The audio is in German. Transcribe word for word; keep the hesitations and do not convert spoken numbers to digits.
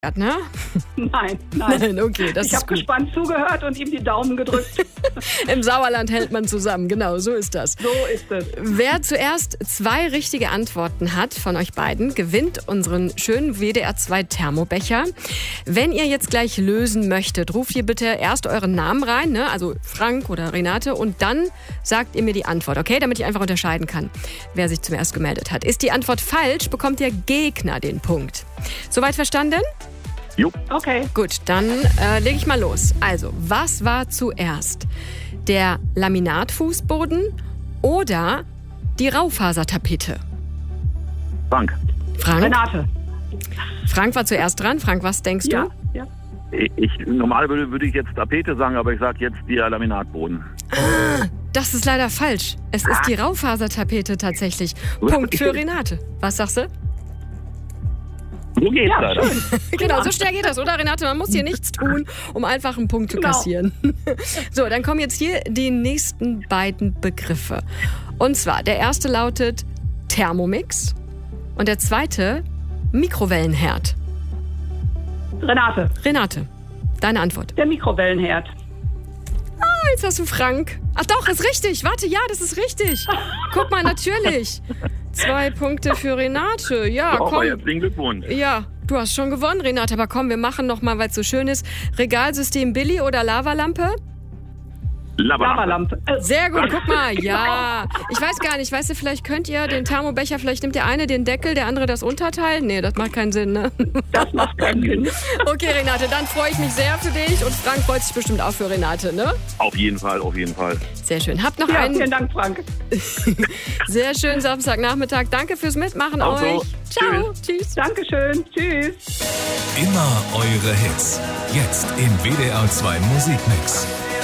ne? Nein, nein. Nein, okay, das ich ist habe gut. gespannt zugehört und ihm die Daumen gedrückt. Im Sauerland hält man zusammen, genau, so ist das. So ist es. Wer zuerst zwei richtige Antworten hat von euch beiden, gewinnt unseren schönen W D R zwei Thermobecher. Wenn ihr jetzt gleich lösen möchtet, ruft ihr bitte erst euren Namen rein, ne? Also Frank oder Renate, und dann sagt ihr mir die Antwort, okay? Damit ich einfach unterscheiden kann, wer sich zuerst gemeldet hat. Ist die Antwort falsch, bekommt der Gegner den Punkt. Soweit verstanden? Jo. Okay. Gut, dann äh, lege ich mal los. Also, was war zuerst? Der Laminatfußboden oder die Raufasertapete? Frank. Frank? Renate. Frank war zuerst dran. Frank, was denkst Ja, du? ja. Ich, normal würde, würde ich jetzt Tapete sagen, aber ich sage jetzt der Laminatboden. Das ist leider falsch. Es ist die Raufasertapete tatsächlich. Punkt für Renate. Was sagst du? So geht's Ja, leider. schön. Genau, so schnell geht das, oder Renate? Man muss hier nichts tun, um einfach einen Punkt zu Genau. kassieren. So, dann kommen jetzt hier die nächsten beiden Begriffe. Und zwar, der erste lautet Thermomix und der zweite Mikrowellenherd. Renate. Renate, deine Antwort. Der Mikrowellenherd. Ah, jetzt hast du Frank. Ach doch, ist richtig. Warte, ja, das ist richtig. Guck mal, natürlich. Zwei Punkte für Renate. Ja, Oh, komm. herzlichen Glückwunsch. Ja, du hast schon gewonnen, Renate. Aber komm, wir machen noch mal, weil es so schön ist. Regalsystem Billy oder Lavalampe? Lavalampe. Äh, Sehr gut, guck mal. Ja, ich weiß gar nicht. Weißt du, vielleicht könnt ihr den Thermobecher, vielleicht nimmt der eine den Deckel, der andere das Unterteil. Nee, das macht keinen Sinn, ne? Das macht keinen Sinn. Okay, Renate, dann freue ich mich sehr für dich. Und Frank freut sich bestimmt auch für Renate, ne? Auf jeden Fall, auf jeden Fall. Sehr schön. Habt noch Ja, einen vielen Dank, Frank. sehr schönen Samstagnachmittag. Danke fürs Mitmachen Auch so. euch. Ciao. Tschüss. Dankeschön. Tschüss. Immer eure Hits. Jetzt im W D R zwei Musikmix.